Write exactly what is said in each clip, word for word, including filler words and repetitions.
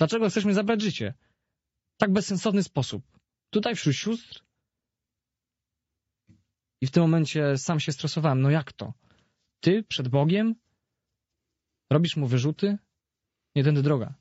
Dlaczego chcesz mi zabrać życie? W tak bezsensowny sposób. Tutaj wśród sióstr? I w tym momencie sam się stresowałem. No jak to? Ty przed Bogiem? Robisz mu wyrzuty? Nie tędy droga.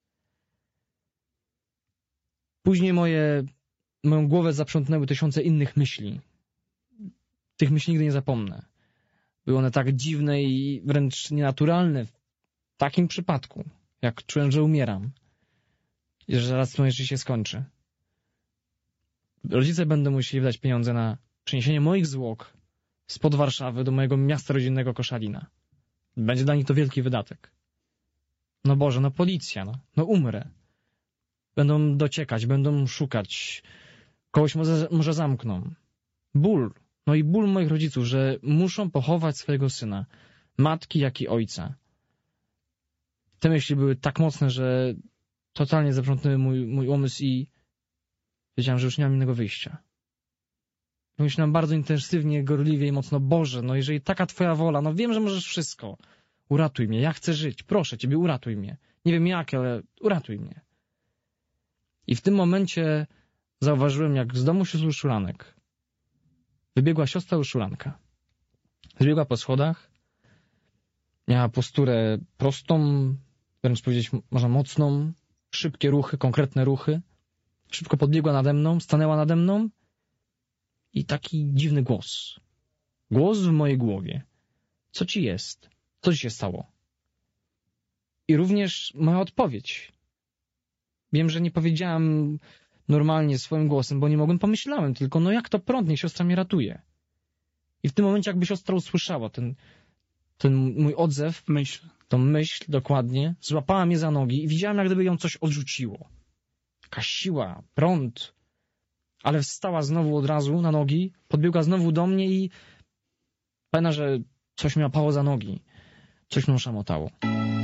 Później moje, moją głowę zaprzątnęły tysiące innych myśli. Tych myśli nigdy nie zapomnę. Były one tak dziwne i wręcz nienaturalne w takim przypadku, jak czułem, że umieram i że zaraz moje życie się skończy. Rodzice będą musieli wydać pieniądze na przeniesienie moich zwłok spod Warszawy do mojego miasta rodzinnego Koszalina. Będzie dla nich to wielki wydatek. No Boże, no policja, no, no umrę. Będą dociekać, będą szukać. Kogoś może, może zamkną. Ból. No i ból moich rodziców, że muszą pochować swojego syna. Matki, jak i ojca. Te myśli były tak mocne, że totalnie zaprzątnęły mój, mój umysł i wiedziałem, że już nie mam innego wyjścia. Myślałem bardzo intensywnie, gorliwie i mocno. Boże, no jeżeli taka twoja wola, no wiem, że możesz wszystko. Uratuj mnie, ja chcę żyć. Proszę ciebie, uratuj mnie. Nie wiem jak, ale uratuj mnie. I w tym momencie zauważyłem, jak z domu sióstr Urszulanek wybiegła siostra Urszulanka. Zbiegła po schodach, miała posturę prostą, wręcz powiedzieć można mocną, szybkie ruchy, konkretne ruchy. Szybko podbiegła nade mną, stanęła nade mną i taki dziwny głos. Głos w mojej głowie. Co ci jest? Co ci się stało? I również moja odpowiedź. Wiem, że nie powiedziałem normalnie swoim głosem, bo nie mogłem, pomyślałem tylko, no jak to prąd, niech siostra mnie ratuje. I w tym momencie jakby siostra usłyszała ten, ten mój odzew, myśl, tą myśl dokładnie, złapała mnie za nogi i widziałem, jak gdyby ją coś odrzuciło. Jakaś siła, prąd, ale wstała znowu od razu na nogi, podbiegła znowu do mnie i pamiętam, że coś mnie łapało za nogi, coś mną szamotało.